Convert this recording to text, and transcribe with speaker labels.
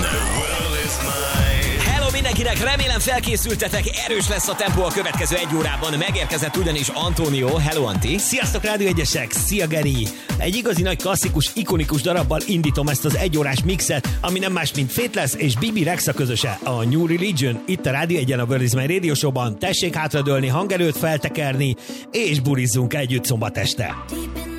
Speaker 1: Hello mindenkinek, remélem felkészültetek, erős lesz a tempó a következő egy órában. Megérkezett ugyanis Antonio. Hello, Anti.
Speaker 2: Sziasztok, Rádió Egyesek! Szia, Geri! Egy igazi nagy klasszikus, ikonikus darabbal indítom ezt az egyórás mixet, ami nem más, mint Faithless és Bibi Rexha közöse, a New Religion. Itt a Rádió Egyen, a World is My Radio Show-ban. Tessék hátradőlni, hangerőt feltekerni, és burizzunk együtt szombat este.